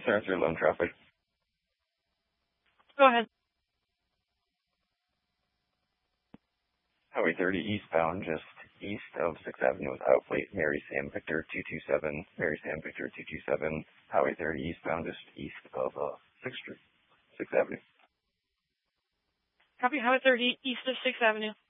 Concerns or loan traffic. Go ahead. Highway 30 eastbound, just east of 6th Avenue without plate, Mary Sam Victor 227, Mary Sam Victor 227, Highway 30 eastbound, just east of 6th Avenue. Copy. Highway 30 east of 6th Avenue.